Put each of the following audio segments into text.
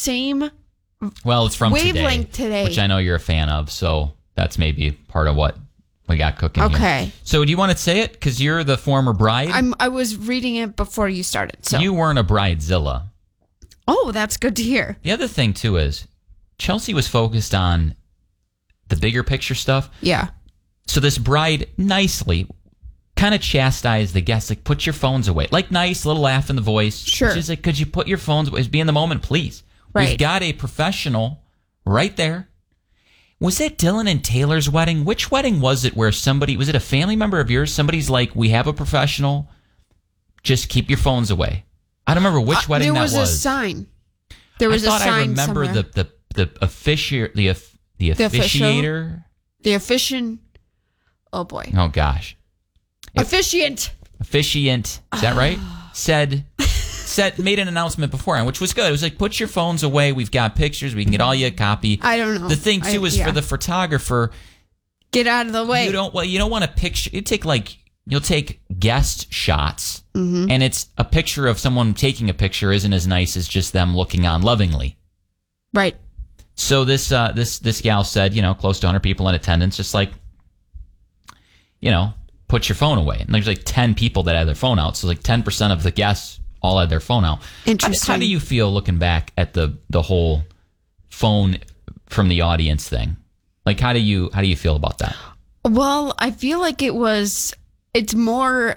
same Well, it's from wavelength today. which I know you're a fan of, so that's maybe part of what we got cooking here. Okay. So do you want to say it? Because you're the former bride. I was reading it before you started. So You weren't a bridezilla. Oh, that's good to hear. The other thing, too, is Chelsea was focused on the bigger picture stuff. Yeah. So this bride nicely kind of chastised the guests, like, put your phones away. Like, nice, little laugh in the voice. Sure. She's like, could you put your phones away? Be in the moment, please. Right. We've got a professional right there. Was it Dylan and Taylor's wedding? Which wedding was it where somebody, was it a family member of yours? Somebody's like, we have a professional. Just keep your phones away. I don't remember which wedding that was. There was a sign. There was a sign I remember somewhere. the officiator. The officiant. Oh, boy. Oh, gosh. Officiant. Is that right? Made an announcement beforehand, which was good. It was like, put your phones away. We've got pictures. We can get all you a copy. I don't know. The thing, too, is for the photographer. Get out of the way. You don't want a picture. You'll take guest shots, and it's a picture of someone taking a picture isn't as nice as just them looking on lovingly. Right. So this gal said, close to 100 people in attendance, just like, put your phone away. And there's like 10 people that had their phone out. So like 10% of the guests all had their phone out. Interesting. How do you feel looking back at the whole phone from the audience thing? Like, how do you feel about that? Well, I feel like it's more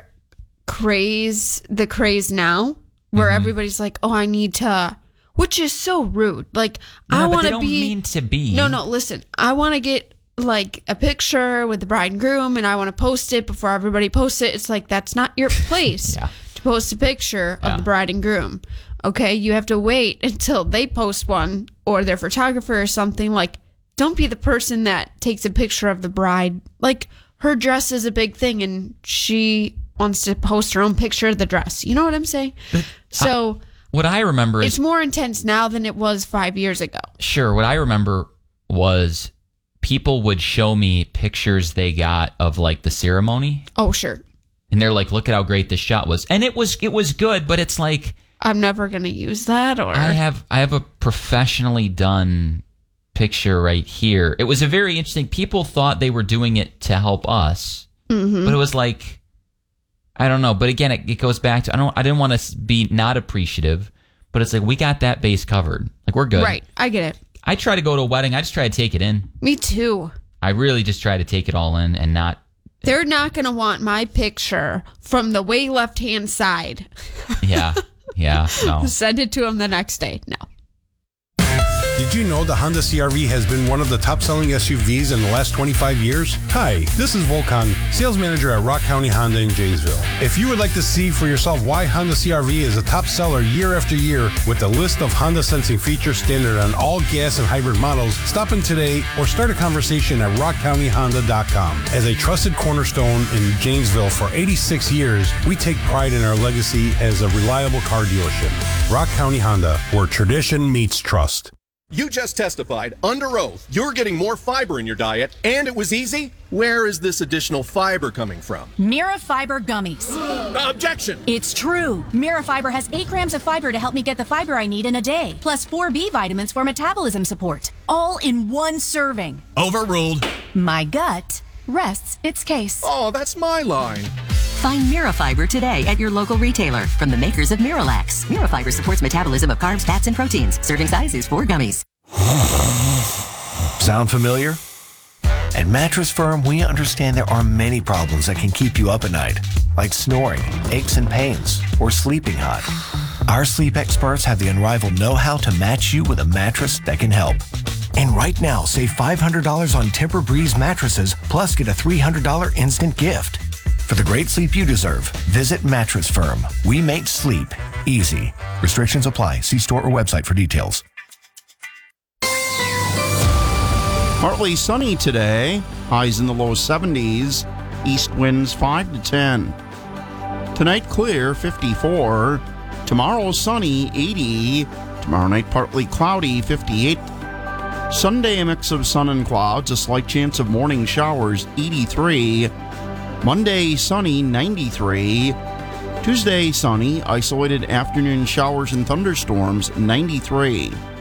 the craze now, where everybody's like, oh, I need to, which is so rude. Like, I want to be. They don't mean to be. No, listen. I want to get like a picture with the bride and groom, and I want to post it before everybody posts it. It's like, that's not your place to post a picture of the bride and groom. Okay, you have to wait until they post one, or their photographer or something. Like, don't be the person that takes a picture of the bride. Like, her dress is a big thing, and she wants to post her own picture of the dress. You know what I'm saying? So what I remember is it's more intense now than it was 5 years ago. Sure. What I remember was people would show me pictures they got of like the ceremony. Oh, sure. And they're like, look at how great this shot was. And it was good, but it's like, I'm never going to use that. Or I have a professionally done picture right here. It was a very interesting. People thought they were doing it to help us, but it was like, I don't know. But again, it goes back to I didn't want to be not appreciative, but it's like, we got that base covered. Like, we're good. Right. I get it. I try to go to a wedding. I just try to take it in. Me too. I really just try to take it all in and not. They're not going to want my picture from the way left-hand side. Yeah. No. Send it to them the next day. No. Did you know the Honda CR-V has been one of the top-selling SUVs in the last 25 years? Hi, this is Volkan, sales manager at Rock County Honda in Janesville. If you would like to see for yourself why Honda CR-V is a top seller year after year with a list of Honda sensing features standard on all gas and hybrid models, stop in today or start a conversation at rockcountyhonda.com. As a trusted cornerstone in Janesville for 86 years, we take pride in our legacy as a reliable car dealership. Rock County Honda, where tradition meets trust. You just testified under oath you're getting more fiber in your diet, and it was easy. Where is this additional fiber coming from? Mira Fiber Gummies. Objection! It's true. Mira Fiber has 8 grams of fiber to help me get the fiber I need in a day, plus 4 B vitamins for metabolism support, all in one serving. Overruled. My gut rests its case. Oh, that's my line. Find Mirafiber today at your local retailer from the makers of Miralax. Mirafiber supports metabolism of carbs, fats, and proteins. Serving size is 4 gummies. Sound familiar? At Mattress Firm, we understand there are many problems that can keep you up at night, like snoring, aches and pains, or sleeping hot. Our sleep experts have the unrivaled know-how to match you with a mattress that can help. And right now, save $500 on Tempur-Breeze mattresses, plus get a $300 instant gift. For the great sleep you deserve, visit Mattress Firm. We make sleep easy. Restrictions apply. See store or website for details. Partly sunny today. Highs in the low 70s. East winds 5 to 10. Tonight clear, 54. Tomorrow sunny, 80. Tomorrow night partly cloudy, 58. Sunday a mix of sun and clouds. A slight chance of morning showers, 83. Monday, sunny, 93. Tuesday, sunny, isolated afternoon showers and thunderstorms, 93.